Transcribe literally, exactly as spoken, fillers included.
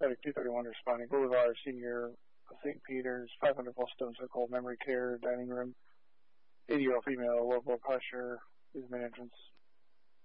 Static two thirty-one responding. Boulevard, Senior, Saint Peter's, five hundred Stone Circle, Memory Care, Dining Room. eighty-year-old female, low blood pressure, is main entrance.